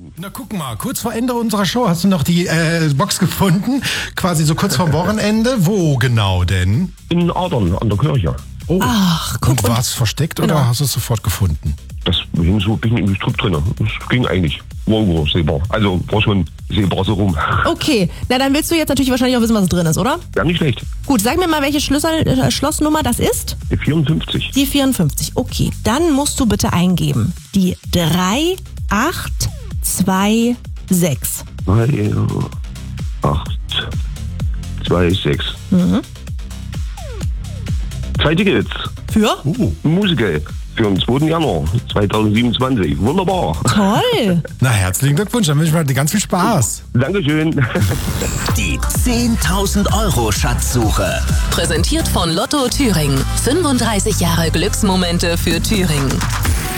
Na guck mal, kurz vor Ende unserer Show hast du noch die Box gefunden, quasi so kurz vor Wochenende. Wo genau denn? In Adern, an der Kirche. Oh. Ach, guck. Und war es versteckt oder hast du es sofort gefunden? Das hing so ein bisschen im Gestrüpp drin. Das ging eigentlich. War sehbar. Also war schon sehbar so rum. Okay, na dann willst du jetzt natürlich wahrscheinlich auch wissen, was drin ist, oder? Ja, nicht schlecht. Gut, sag mir mal, welche Schlossnummer das ist. Die 54. Die 54. Okay, dann musst du bitte eingeben. Die 3826. 3, 8, 2, 6. Zwei Tickets. Für? Musical. Für den 2. Januar 2027. Wunderbar. Toll. Na, herzlichen Glückwunsch, dann wünsche ich mir ganz viel Spaß. Dankeschön. Die 10.000 Euro Schatzsuche. Präsentiert von Lotto Thüringen. 35 Jahre Glücksmomente für Thüringen.